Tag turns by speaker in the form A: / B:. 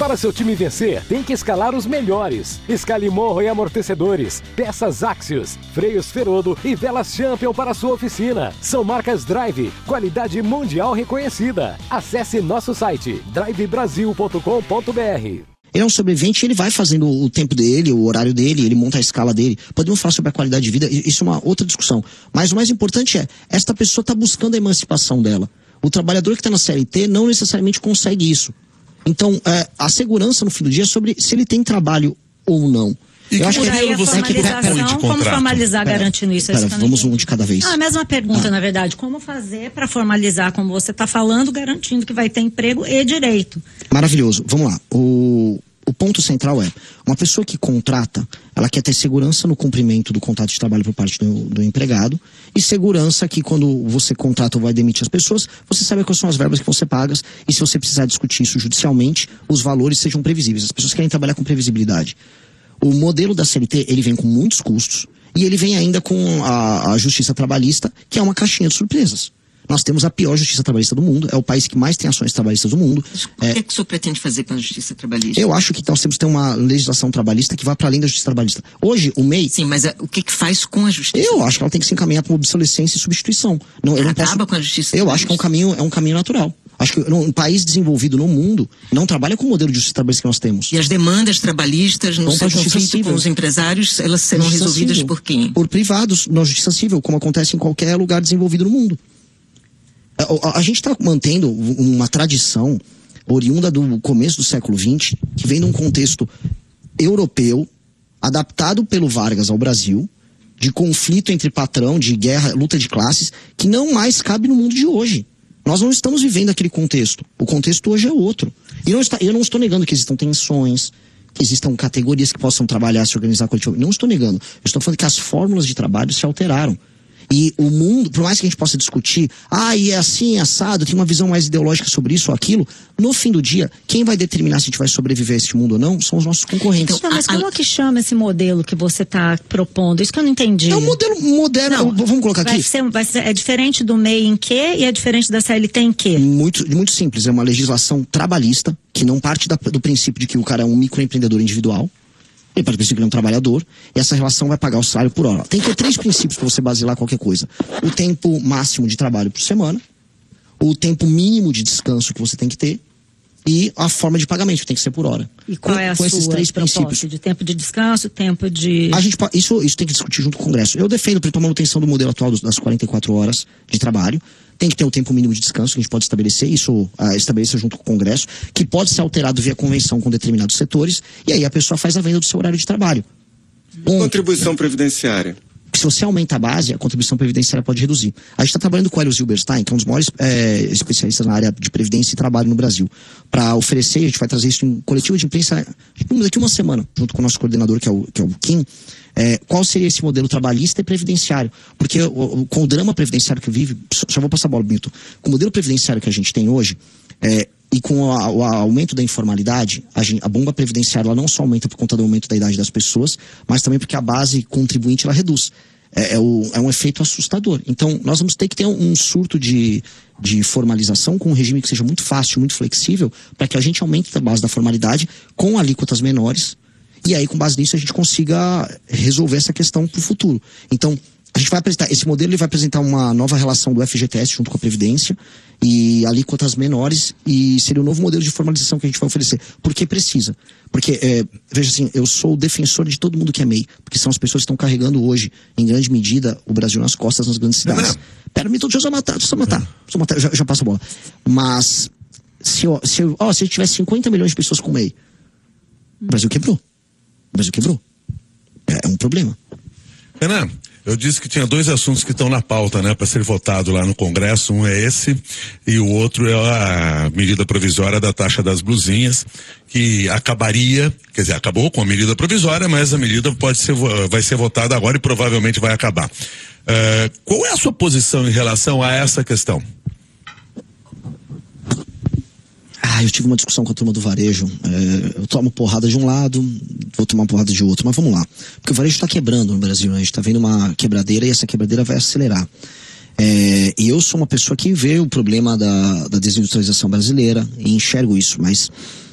A: Para seu time vencer, tem que escalar os melhores. Escale morro e amortecedores, peças Axios, freios Ferodo e velas Champion para sua oficina. São marcas Drive, qualidade mundial reconhecida. Acesse nosso site drivebrasil.com.br.
B: Ele é um sobrevivente, ele vai fazendo o tempo dele, o horário dele, ele monta a escala dele. Podemos falar sobre a qualidade de vida, isso é uma outra discussão. Mas o mais importante é, esta pessoa está buscando a emancipação dela. O trabalhador que está na CLT não necessariamente consegue isso. Então, a segurança no fim do dia é sobre se ele tem trabalho ou não.
C: E
B: eu acho que
C: modelo você propõe de contrato?
D: Como formalizar garantindo isso?
B: Vamos um de cada vez.
D: A mesma pergunta, na verdade. Como fazer para formalizar, como você está falando, garantindo que vai ter emprego e direito?
B: Maravilhoso. Vamos lá. O ponto central é, uma pessoa que contrata, ela quer ter segurança no cumprimento do contrato de trabalho por parte do empregado e segurança que quando você contrata ou vai demitir as pessoas, você sabe quais são as verbas que vão ser pagas e se você precisar discutir isso judicialmente, os valores sejam previsíveis. As pessoas querem trabalhar com previsibilidade. O modelo da CLT, ele vem com muitos custos e ele vem ainda com a justiça trabalhista, que é uma caixinha de surpresas. Nós temos a pior justiça trabalhista do mundo, é o país que mais tem ações trabalhistas do mundo.
E: O que é que o senhor pretende fazer com a justiça trabalhista?
B: Eu acho que nós temos que ter uma legislação trabalhista que vá para além da justiça trabalhista. Hoje, o MEI...
E: Sim, mas o que faz com a justiça?
B: Eu acho que ela tem que se encaminhar para obsolescência e substituição.
E: Acaba com a justiça
B: trabalhista? Eu acho que é um caminho natural. Acho que um país desenvolvido no mundo não trabalha com o modelo de justiça trabalhista que nós temos.
E: E as demandas trabalhistas no seu conflito com os empresários, elas serão resolvidas por quem?
B: Por privados, na justiça civil, como acontece em qualquer lugar desenvolvido no mundo. A gente está mantendo uma tradição oriunda do começo do século XX, que vem de um contexto europeu, adaptado pelo Vargas ao Brasil, de conflito entre patrão, de guerra, luta de classes, que não mais cabe no mundo de hoje. Nós não estamos vivendo aquele contexto. O contexto hoje é outro. E eu não estou negando que existam tensões, que existam categorias que possam trabalhar, se organizar coletivamente. Não estou negando. Eu estou falando que as fórmulas de trabalho se alteraram. E o mundo, por mais que a gente possa discutir, e é assim, assado, tem uma visão mais ideológica sobre isso ou aquilo, no fim do dia, quem vai determinar se a gente vai sobreviver a este mundo ou não, são os nossos concorrentes.
D: Então, mas como que chama esse modelo que você está propondo? Isso que eu não entendi.
B: É um modelo moderno, vamos colocar aqui.
D: É diferente do MEI em quê e é diferente da CLT em quê?
B: Muito simples, é uma legislação trabalhista, que não parte do princípio de que o cara é um microempreendedor individual. Ele pode pensar que ele é um trabalhador, e essa relação vai pagar o salário por hora. Tem que ter 3 princípios para você basilar qualquer coisa. O tempo máximo de trabalho por semana, o tempo mínimo de descanso que você tem que ter, e a forma de pagamento, que tem que ser por hora.
D: E qual é a sua
B: esses 3 princípios?
D: De tempo de descanso, tempo de...
B: Isso tem que discutir junto com o Congresso. Eu defendo para a manutenção do modelo atual das 44 horas de trabalho. Tem que ter o tempo mínimo de descanso, que a gente pode estabelecer, isso estabelecer junto com o Congresso, que pode ser alterado via convenção com determinados setores, e aí a pessoa faz a venda do seu horário de trabalho.
F: Contribuição previdenciária.
B: Se você aumenta a base, a contribuição previdenciária pode reduzir. A gente está trabalhando com o Hélio Zilberstein, que é um dos maiores especialistas na área de previdência e trabalho no Brasil, para oferecer, a gente vai trazer isso em coletivo de imprensa daqui uma semana, junto com o nosso coordenador, que é o Kim, qual seria esse modelo trabalhista e previdenciário. Porque com o drama previdenciário que vive, só vou passar a bola, Milton, com o modelo previdenciário que a gente tem hoje, e com o aumento da informalidade, a bomba previdenciária ela não só aumenta por conta do aumento da idade das pessoas, mas também porque a base contribuinte ela reduz. É um efeito assustador. Então, nós vamos ter que ter um surto de formalização com um regime que seja muito fácil, muito flexível, para que a gente aumente a base da formalidade com alíquotas menores, e aí, com base nisso, a gente consiga resolver essa questão para o futuro. Então, a gente vai apresentar, esse modelo ele vai apresentar uma nova relação do FGTS junto com a Previdência e alíquotas menores, e seria o novo modelo de formalização que a gente vai oferecer. Porque precisa. Porque, veja assim, eu sou o defensor de todo mundo que é MEI, porque são as pessoas que estão carregando hoje, em grande medida, o Brasil nas costas nas grandes cidades. Pera, Milton, deixa eu só matar. Já passo a bola. Mas, se tivesse 50 milhões de pessoas com MEI, o Brasil quebrou. É um problema.
C: Renan, eu disse que tinha 2 assuntos que estão na pauta, né, para ser votado lá no Congresso. Um é esse e o outro é a medida provisória da taxa das blusinhas, que acabaria, quer dizer, acabou com a medida provisória, mas a medida vai ser votada agora e provavelmente vai acabar. Qual é a sua posição em relação a essa questão?
B: Eu tive uma discussão com a turma do varejo. Eu tomo porrada de um lado, vou tomar porrada de outro, mas vamos lá. Porque o varejo está quebrando no Brasil, né? A gente está vendo uma quebradeira e essa quebradeira vai acelerar. E eu sou uma pessoa que vê o problema da desindustrialização brasileira e enxergo isso, mas